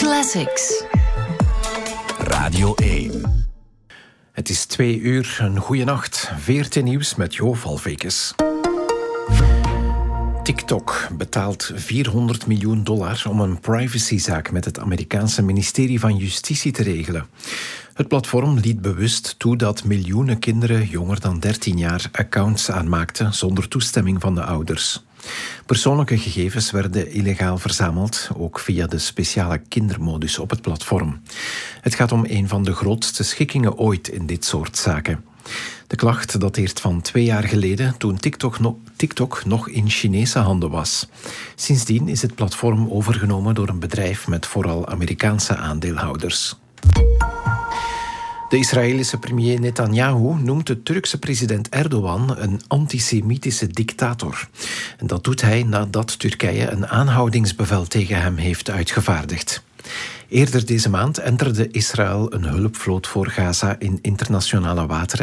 Classics. Radio 1. Het is 2 uur, een goeie nacht. VRT Nieuws met Jo Valvekes. TikTok betaalt $400 miljoen om een privacyzaak met het Amerikaanse ministerie van Justitie te regelen. Het platform liet bewust toe dat miljoenen kinderen jonger dan 13 jaar accounts aanmaakten zonder toestemming van de ouders. Persoonlijke gegevens werden illegaal verzameld, ook via de speciale kindermodus op het platform. Het gaat om een van de grootste schikkingen ooit in dit soort zaken. De klacht dateert van 2 jaar geleden, toen TikTok nog in Chinese handen was. Sindsdien is het platform overgenomen door een bedrijf met vooral Amerikaanse aandeelhouders. De Israëlische premier Netanyahu noemt de Turkse president Erdogan een antisemitische dictator. En dat doet hij nadat Turkije een aanhoudingsbevel tegen hem heeft uitgevaardigd. Eerder deze maand enterde Israël een hulpvloot voor Gaza in internationale wateren